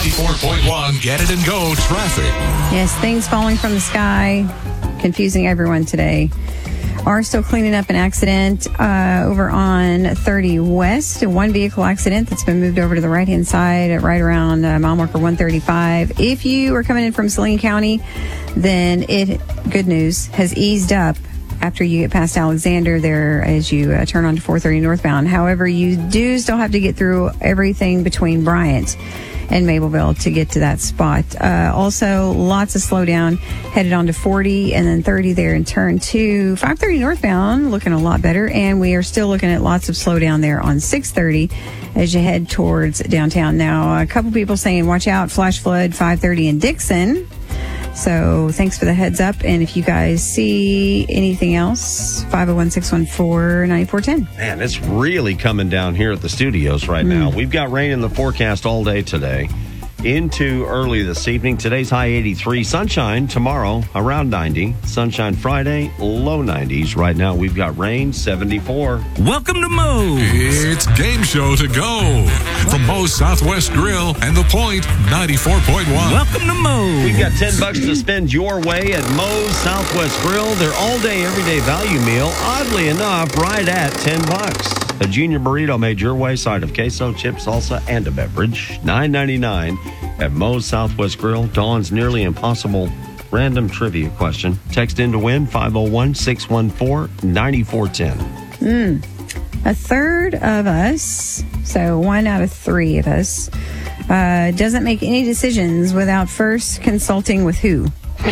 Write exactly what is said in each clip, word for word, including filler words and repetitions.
ninety-four point one, Get It and Go traffic. Yes, things falling from the sky, confusing everyone today. Are still cleaning up an accident uh, over on thirty West, a one vehicle accident that's been moved over to the right-hand side at right around uh, mile marker one thirty-five. If you are coming in from Saline County, then it, good news, has eased up after you get past Alexander there as you uh, turn onto four thirty northbound. However, you do still have to get through everything between Bryant and Mableville to get to that spot. Uh, also, lots of slowdown headed on to forty and then thirty there in turn two. five thirty northbound looking a lot better, and we are still looking at lots of slowdown there on six thirty as you head towards downtown. Now, a couple people saying, watch out, flash flood, five thirty in Dixon. So thanks for the heads up. And if you guys see anything else, five oh one, six one four, nine four one oh. Man, it's really coming down here at the studios right now. Mm. We've got rain in the forecast all day today into early this evening. Today's high eighty-three. Sunshine tomorrow around ninety. Sunshine Friday, low nineties. Right now we've got rain, seventy-four. Welcome to Moe's. It's game show to go from Moe's Southwest Grill and The Point ninety-four point one. Welcome to Moe's. We've got ten bucks to spend your way at Moe's Southwest Grill. Their all-day, everyday value meal, oddly enough, right at ten bucks. A junior burrito made your way, side of queso, chips, salsa, and a beverage. nine ninety-nine at Moe's Southwest Grill. Dawn's nearly impossible random trivia question. Text in to win five oh one, six one four, nine four one oh. Mm. A third of us, so one out of three of us, uh, doesn't make any decisions without first consulting with who?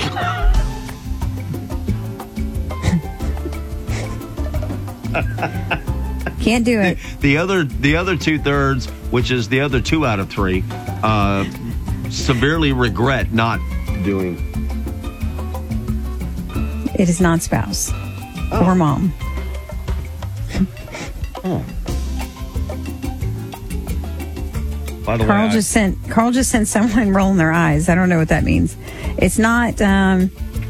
Can't do it. The, the other the other two-thirds, which is the other two out of three, uh, severely regret not doing. It is not spouse Oh. or mom. Oh. By the Carl way, just sent Carl just sent someone rolling their eyes. I don't know what that means. It's not um,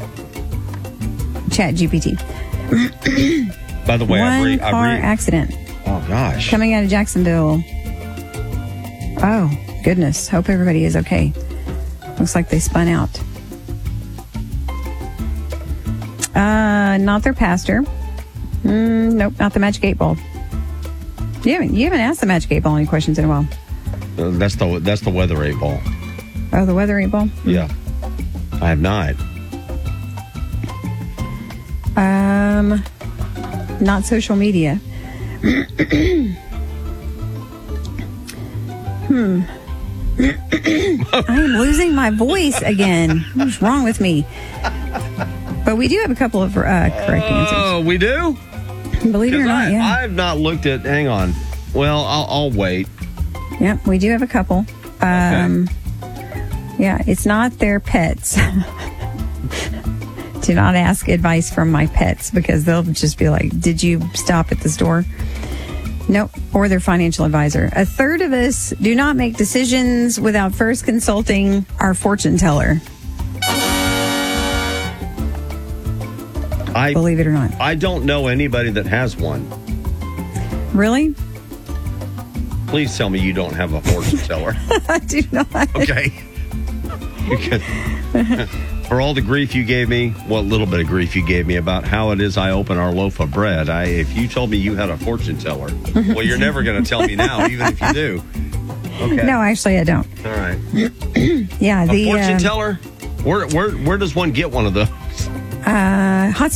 Chat G P T. I, by the way, One I re, car I re, accident Oh gosh! coming out of Jacksonville. Oh goodness! Hope everybody is okay. Looks like they spun out. Uh, not their pastor. Mm, nope, not the Magic Eight Ball. You haven't you haven't asked the Magic Eight Ball any questions in a while. Uh, that's the that's the weather eight ball. Oh, the Weather Eight Ball. Yeah, I have not. Um, not social media. hmm. I am losing my voice again. What's wrong with me? But we do have a couple of uh, correct answers. Oh, we do? Believe it or not, I, yeah. I've not looked at. Hang on. Well, I'll, I'll wait. Yep, we do have a couple. Um, yeah, it's not their pets. Do not ask advice from my pets because they'll just be like, did you stop at the store? Nope. Or their financial advisor. A third of us do not make decisions without first consulting our fortune teller. I Believe it or not. I don't know anybody that has one. Really? Please tell me you don't have a fortune teller. I do not. Okay. Because for all the grief you gave me, well, a little bit of grief you gave me about how it is I open our loaf of bread, I if you told me you had a fortune teller, well, you're never going to tell me now, even if you do. Okay. No, actually, I don't. All right. Yeah, A the fortune uh, teller? Where, where, where does one get one of those? uh, hot